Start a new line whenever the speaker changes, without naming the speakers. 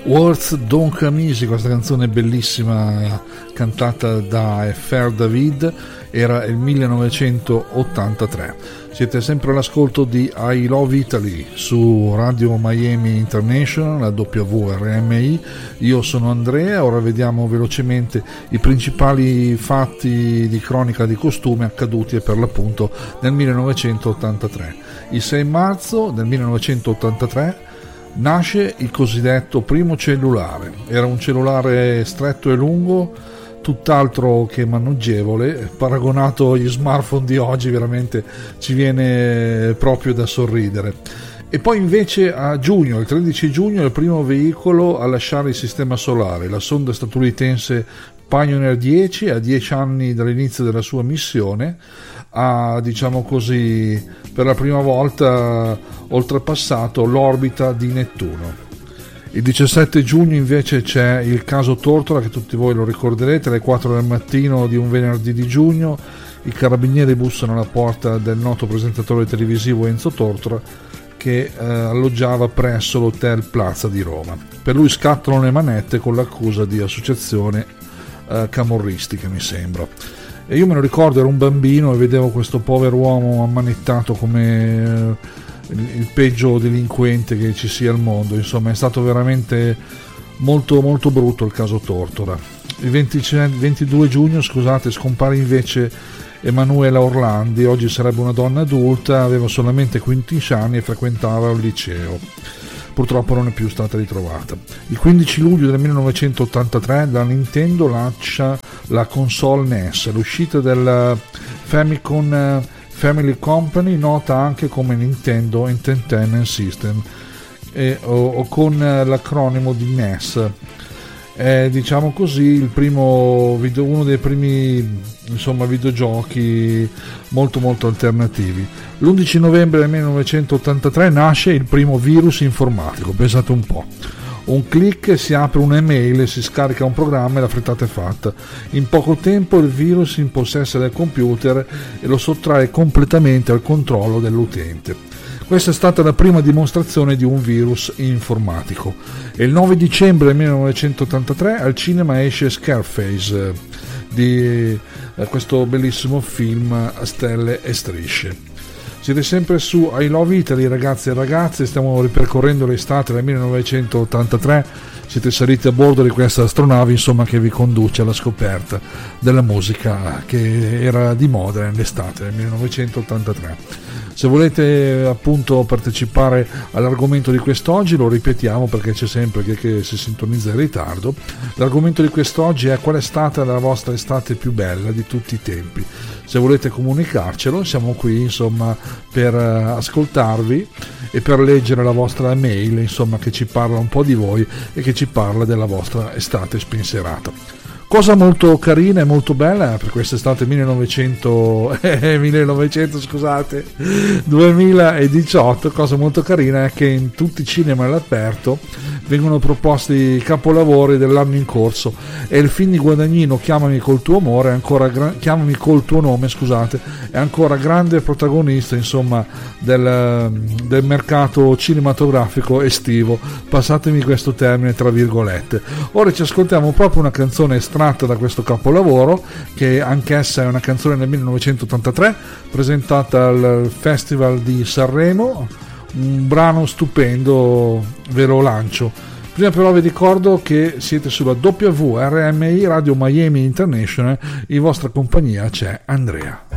Words Don't Come Easy, questa canzone bellissima cantata da Fer David, era il 1983. Siete sempre all'ascolto di I Love Italy su Radio Miami International, la WRMI. Io sono Andrea. Ora vediamo velocemente i principali fatti di cronaca di costume accaduti per l'appunto nel 1983. Il 6 marzo del 1983 nasce il cosiddetto primo cellulare. Era un cellulare stretto e lungo, tutt'altro che maneggevole, paragonato agli smartphone di oggi veramente ci viene proprio da sorridere. E poi invece a giugno, il 13 giugno, il primo veicolo a lasciare il sistema solare, la sonda statunitense Pioneer 10, a 10 anni dall'inizio della sua missione, ha, diciamo così, per la prima volta oltrepassato l'orbita di Nettuno. Il 17 giugno invece c'è il caso Tortora, che tutti voi lo ricorderete. Alle 4 del mattino di un venerdì di giugno i carabinieri bussano alla porta del noto presentatore televisivo Enzo Tortora, che alloggiava presso l'hotel Plaza di Roma. Per lui scattano le manette con l'accusa di associazione camorristica, mi sembra. E io me lo ricordo, ero un bambino e vedevo questo povero uomo ammanettato come il peggio delinquente che ci sia al mondo. Insomma, è stato veramente molto molto brutto il caso Tortora. Il 22 giugno, scusate, scompare invece Emanuela Orlandi. Oggi sarebbe una donna adulta, aveva solamente 15 anni e frequentava un liceo. Purtroppo non è più stata ritrovata. Il 15 luglio del 1983 la Nintendo lancia la console NES, l'uscita del Famicom Family Company, nota anche come Nintendo Entertainment System, o con l'acronimo di NES. È, diciamo così, il primo uno dei primi, insomma, videogiochi molto molto alternativi. L'11 novembre del 1983 nasce il primo virus informatico. Pensate un po', un click, si apre un'email e si scarica un programma e la frittata è fatta. In poco tempo il virus impossessa del computer e lo sottrae completamente al controllo dell'utente. Questa è stata la prima dimostrazione di un virus informatico. E il 9 dicembre del 1983 al cinema esce Scarface, di questo bellissimo film a stelle e strisce. Siete sempre su I Love Italy, ragazzi e ragazze. Stiamo ripercorrendo l'estate del 1983. Siete saliti a bordo di questa astronave, insomma, che vi conduce alla scoperta della musica che era di moda nell'estate del 1983. Se volete appunto partecipare all'argomento di quest'oggi, lo ripetiamo perché c'è sempre che si sintonizza in ritardo. L'argomento di quest'oggi è: qual è stata la vostra estate più bella di tutti i tempi? Se volete comunicarcelo, siamo qui, insomma, per ascoltarvi e per leggere la vostra mail, insomma, che ci parla un po' di voi e che ci parla della vostra estate spensierata. Cosa molto carina e molto bella per quest'estate 2018, cosa molto carina è che in tutti i cinema all'aperto vengono proposti i capolavori dell'anno in corso, e il film di Guadagnino Chiamami col tuo amore Chiamami col tuo nome, scusate, è ancora grande protagonista, insomma, del mercato cinematografico estivo, passatemi questo termine tra virgolette. Ora ci ascoltiamo proprio una canzone estratta da questo capolavoro, che anch'essa è una canzone del 1983 presentata al Festival di Sanremo, un brano stupendo, ve lo lancio. Prima però vi ricordo che siete sulla WRMI Radio Miami International, in vostra compagnia c'è Andrea.